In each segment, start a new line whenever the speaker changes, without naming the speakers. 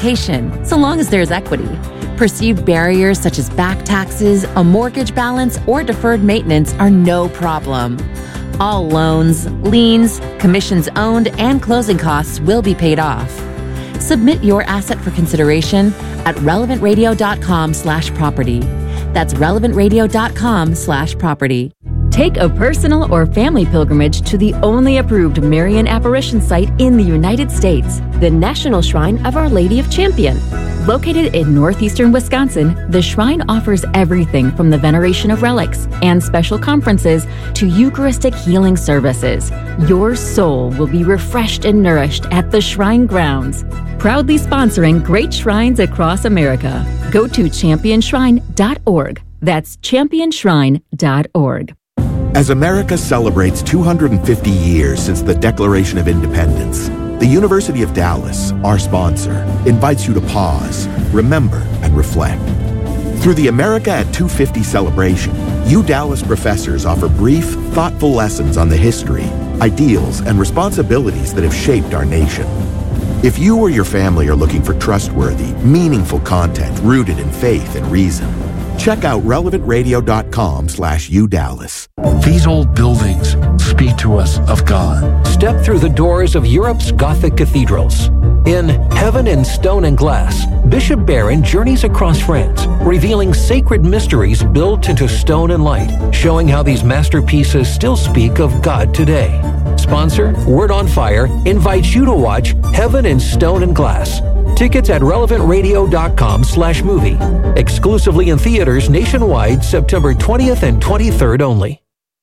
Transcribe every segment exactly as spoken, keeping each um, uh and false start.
relocation, so long as there's equity. Perceived barriers such as back taxes, a mortgage balance, or deferred maintenance are no problem. All loans, liens, commissions owned, and closing costs will be paid off. Submit your asset for consideration at relevantradio.com slash property. That's relevantradio.com slash property. Take a personal or family pilgrimage to the only approved Marian apparition site in the United States, the National Shrine of Our Lady of Champion. Located in northeastern Wisconsin, the shrine offers everything from the veneration of relics and special conferences to Eucharistic healing services. Your soul will be refreshed and nourished at the shrine grounds. Proudly sponsoring great shrines across America. Go to champion shrine dot org. That's champion shrine dot org.
As America celebrates two hundred fifty years since the Declaration of Independence, the University of Dallas, our sponsor, invites you to pause, remember, and reflect. Through the America at two fifty celebration, U Dallas professors offer brief, thoughtful lessons on the history, ideals, and responsibilities that have shaped our nation. If you or your family are looking for trustworthy, meaningful content rooted in faith and reason, check out relevantradio.com slash UDallas.
These old buildings speak to us of God.
Step through the doors of Europe's Gothic cathedrals. In Heaven in Stone and Glass, Bishop Barron journeys across France, revealing sacred mysteries built into stone and light, showing how these masterpieces still speak of God today. Sponsor, Word on Fire, invites you to watch Heaven in Stone and Glass. Tickets at relevantradio.com slash movie. Exclusively in theaters nationwide, September twentieth and twenty-third only.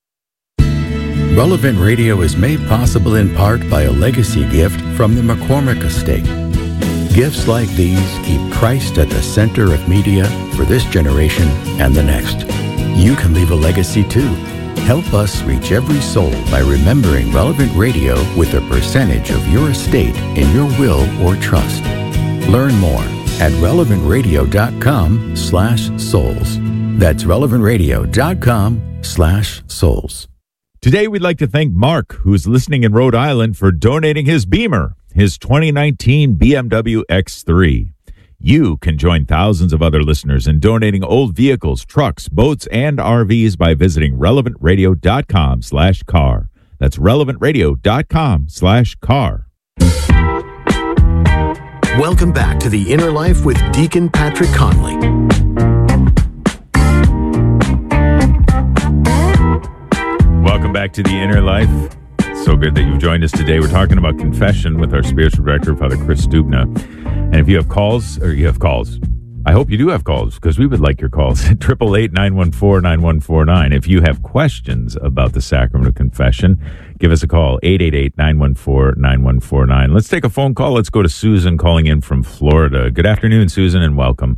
Relevant Radio is made possible in part by a legacy gift from the McCormick Estate. Gifts like these keep Christ at the center of media for this generation and the next. You can leave a legacy too. Help us reach every soul by remembering Relevant Radio with a percentage of your estate in your will or trust. Learn more at relevantradio.com slash souls. That's relevantradio.com slash souls.
Today, we'd like to thank Mark, who's listening in Rhode Island, for donating his Beamer, his twenty nineteen B M W X three. You can join thousands of other listeners in donating old vehicles, trucks, boats, and R Vs by visiting relevantradio.com slash car. That's relevantradio.com slash car.
Welcome back to The Inner Life with Deacon Patrick Conley.
Welcome back to The Inner Life. So good that you've joined us today. We're talking about confession with our spiritual director, Father Chris Stubna. And if you have calls, or you have calls, I hope you do have calls, because we would like your calls. eight eight eight, nine one four, nine one four nine. If you have questions about the sacrament of confession, give us a call, eight eight eight, nine one four, nine one four nine. Let's take a phone call. Let's go to Susan calling in from Florida. Good afternoon, Susan, and welcome.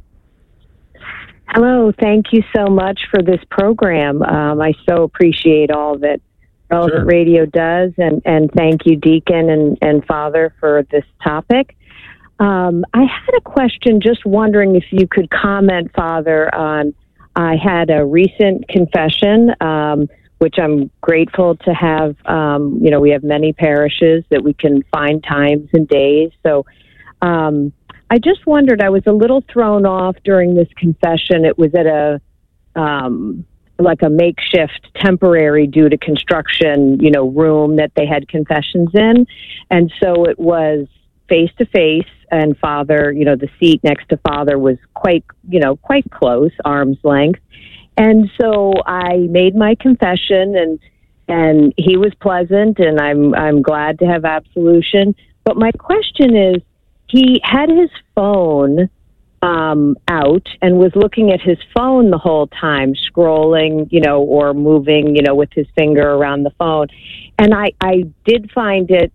Hello. Thank you so much for this program. Um, I so appreciate all that Relevant sure. Radio does, and, and thank you, Deacon and, and Father, for this topic. Um, I had a question, just wondering if you could comment, Father, on I had a recent confession, um, which I'm grateful to have. Um, you know, we have many parishes that we can find times and days. So um, I just wondered, I was a little thrown off during this confession. It was at a, um, like a makeshift temporary due to construction, you know, room that they had confessions in. And so it was face to face, and Father, you know, the seat next to Father was quite, you know, quite close, arm's length. And so I made my confession, and and he was pleasant, and I'm I'm glad to have absolution. But my question is, he had his phone um, out and was looking at his phone the whole time, scrolling, you know, or moving, you know, with his finger around the phone. And I, I did find it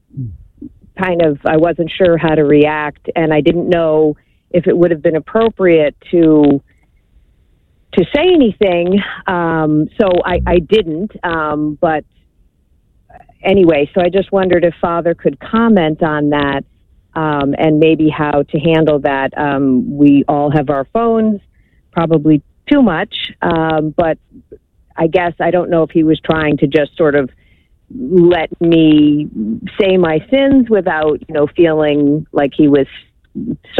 kind of, I wasn't sure how to react, and I didn't know if it would have been appropriate to to say anything. Um, so I, I didn't. Um, but anyway, so I just wondered if Father could comment on that, um, and maybe how to handle that. Um, we all have our phones, probably too much, um, but I guess I don't know if he was trying to just sort of let me say my sins without, you know, feeling like he was